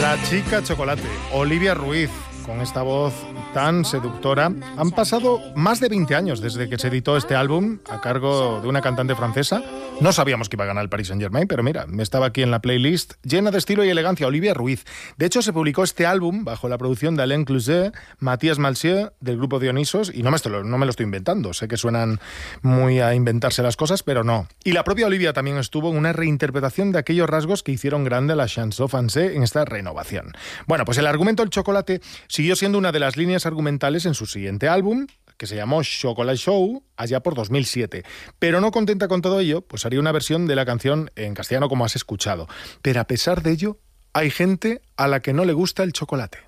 La chica chocolate, Olivia Ruiz, con esta voz tan seductora. Han pasado más de 20 años desde que se editó este álbum a cargo de una cantante francesa. No sabíamos que iba a ganar el Paris Saint-Germain, pero mira, estaba aquí en la playlist, llena de estilo y elegancia, Olivia Ruiz. De hecho, se publicó este álbum bajo la producción de Alain Cluzet, Matías Malsieu, del grupo Dionisos, y no me lo estoy inventando. Sé que suenan muy a inventarse las cosas, pero no. Y la propia Olivia también estuvo en una reinterpretación de aquellos rasgos que hicieron grande la chanson française en esta renovación. Bueno, pues el argumento del chocolate siguió siendo una de las líneas argumentales en su siguiente álbum, que se llamó Chocolate Show, allá por 2007. Pero no contenta con todo ello, pues haría una versión de la canción en castellano como has escuchado. Pero a pesar de ello, hay gente a la que no le gusta el chocolate.